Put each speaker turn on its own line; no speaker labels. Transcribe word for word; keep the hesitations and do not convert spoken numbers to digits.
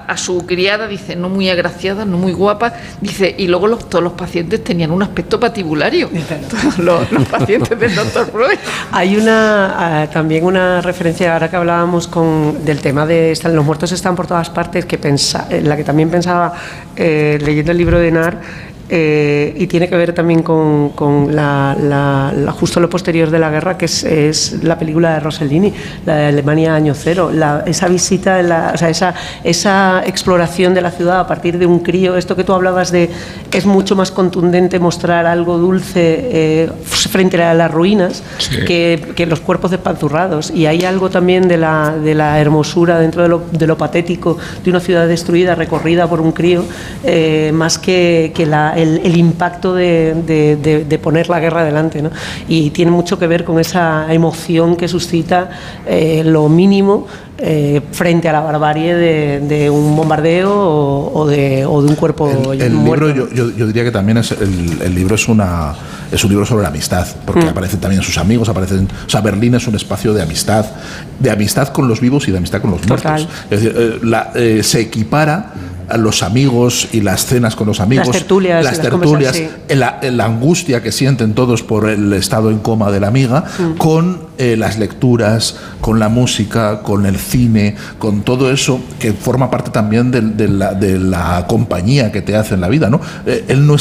a su criada, dice, no muy agraciada, no muy guapa, dice, y luego los, todos los pacientes tenían un aspecto patibulario, todos los, los pacientes del doctor Freud.
Hay una uh, también una referencia, ahora que hablábamos con, del tema de están, los muertos están por todas partes, que pensa, en la que también pensaba eh, leyendo el libro de Nar. Eh, y tiene que ver también con, con la, la, la, justo lo posterior de la guerra, que es, es la película de Rossellini, la de Alemania Año Cero, la, esa visita, la, o sea, esa, esa exploración de la ciudad a partir de un crío. Esto que tú hablabas de, es mucho más contundente mostrar algo dulce eh, frente a las ruinas, sí, que, que los cuerpos despanzurrados, y hay algo también de la, de la hermosura dentro de lo, de lo patético de una ciudad destruida recorrida por un crío, eh, más que, que la El, el impacto de, de, de, de poner la guerra delante, ¿no? Y tiene mucho que ver con esa emoción que suscita eh, lo mínimo eh, frente a la barbarie de, de un bombardeo o, o, de, o de un cuerpo
el, el
muerto.
Libro, yo, yo, yo diría que también es el, el libro es una es un libro sobre la amistad, porque mm. aparecen también sus amigos, aparecen, o sea, Berlín es un espacio de amistad, de amistad con los vivos y de amistad con los muertos. Total. Es decir, eh, la, eh, se equipara a los amigos y las cenas con los amigos,
las tertulias,
las tertulias sí. la, la angustia que sienten todos por el estado en coma de la amiga, mm. con eh, las lecturas, con la música, con el cine, con todo eso que forma parte también de, de, la, de la compañía que te hace en la vida, ¿no? Eh, él no